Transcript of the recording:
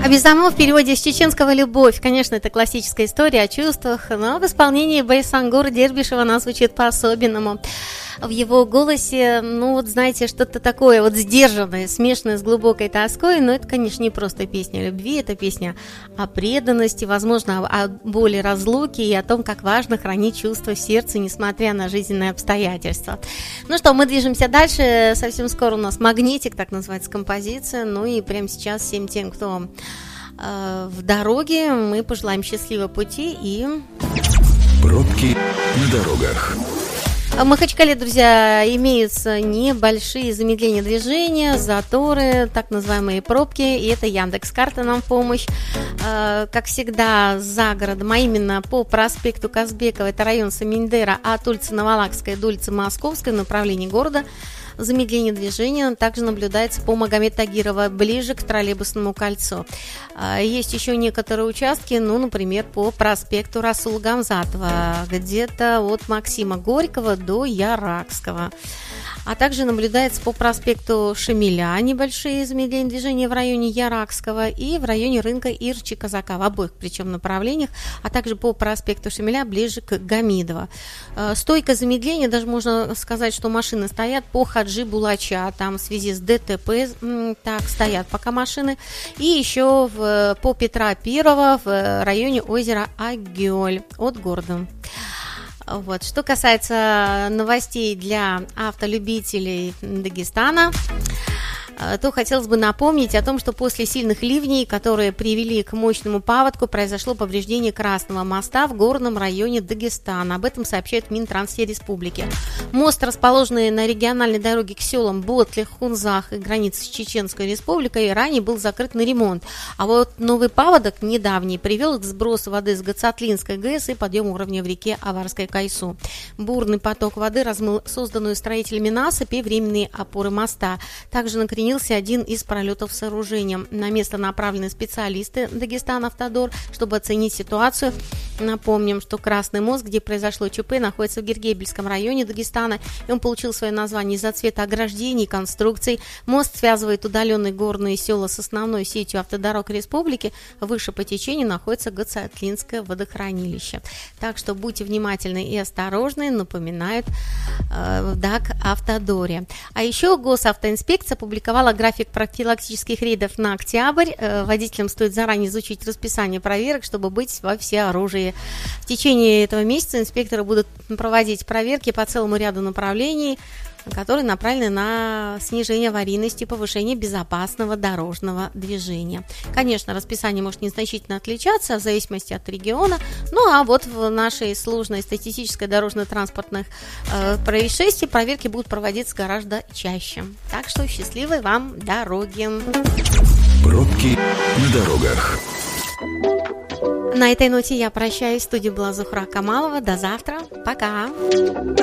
Безамов в переводе с чеченского «любовь». Конечно, это классическая история о чувствах, но в исполнении Байсангура Дербишева она звучит по-особенному. В его голосе, знаете, что-то такое сдержанное, смешанное с глубокой тоской, но это, конечно, не просто песня о любви, это песня о преданности, возможно, о боли разлуки и о том, как важно хранить чувства в сердце, несмотря на жизненные обстоятельства. Ну что, мы движемся дальше, совсем скоро у нас «Магнитик», так называется композиция, и прямо сейчас всем тем, кто в дороге, мы пожелаем счастливого пути и... Пробки на дорогах. В Махачкале, друзья, имеются небольшие замедления движения, заторы, так называемые пробки, и это Яндекс.Карта нам в помощь. Как всегда, за городом, а именно по проспекту Казбекова, это район Саминдера, от улицы Навалакской до улицы Московской в направлении города. Замедление движения также наблюдается по Магомед Тагирова, ближе к троллейбусному кольцу. Есть еще некоторые участки, например, по проспекту Расула Гамзатова, где-то от Максима Горького до Яракского. А также наблюдается по проспекту Шамиля небольшие замедления движения в районе Яракского и в районе рынка Ирчи-Казака, в обоих причем направлениях, а также по проспекту Шамиля ближе к Гамидово. Стойкое замедление, даже можно сказать, что машины стоят по Хаджи Булача, там в связи с ДТП так стоят пока машины, и еще по Петра Первого в районе озера Агиоль от города. Что касается новостей для автолюбителей Дагестана, то хотелось бы напомнить о том, что после сильных ливней, которые привели к мощному паводку, произошло повреждение Красного моста в горном районе Дагестана. Об этом сообщает Минтранс всей республики. Мост, расположенный на региональной дороге к селам Ботлих, Хунзах и границе с Чеченской республикой, ранее был закрыт на ремонт. А новый паводок, недавний, привел к сбросу воды с Гацатлинской ГЭС и подъему уровня в реке Аварской Кайсу. Бурный поток воды размыл созданную строителями насыпь и временные опоры моста. Также накренился один из пролетов сооружения. На место направлены специалисты Дагестан Автодор, чтобы оценить ситуацию. Напомним, что Красный мост, где произошло ЧП, находится в Гергебельском районе Дагестана, и он получил свое название из-за цвета ограждений и конструкций. Мост связывает удаленные горные села с основной сетью автодорог республики. Выше по течению находится Гацатлинское водохранилище. Так что будьте внимательны и осторожны, напоминает в ДАК Автодоре. А еще Госавтоинспекция опубликовала график профилактических рейдов на октябрь. Водителям стоит заранее изучить расписание проверок, чтобы быть во всеоружии. В течение этого месяца инспекторы будут проводить проверки по целому ряду направлений, которые направлены на снижение аварийности и повышение безопасного дорожного движения. Конечно, расписание может незначительно отличаться в зависимости от региона, в нашей сложной статистической дорожно-транспортных происшествий проверки будут проводиться гораздо чаще. Так что счастливой вам дороги! Пробки на дорогах. На этой ноте я прощаюсь. В студии была Зухра Камалова. До завтра. Пока!